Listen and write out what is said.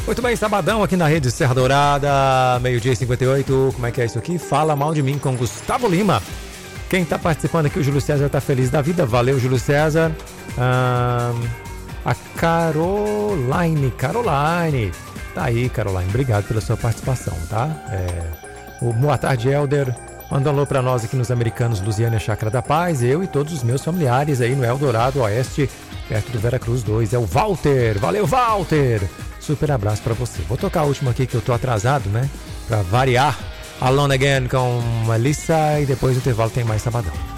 Muito bem, sabadão aqui na Rede Serra Dourada, meio-dia e 58. Como é que é isso aqui? Fala mal de mim com Gustavo Lima. Quem tá participando aqui, o Júlio César tá feliz da vida. Valeu, Júlio César. A Caroline. Tá aí, Caroline. Obrigado pela sua participação, tá? Boa tarde, Helder. Manda um alô pra nós aqui nos Americanos, Lusiânia, Chácara da Paz. Eu e todos os meus familiares aí no Eldorado Oeste, perto do Veracruz 2. É o Walter. Valeu, Walter. Super abraço pra você. Vou tocar a última aqui que eu tô atrasado, né? Pra variar. Alone Again com Melissa e depois do intervalo tem mais sabadão.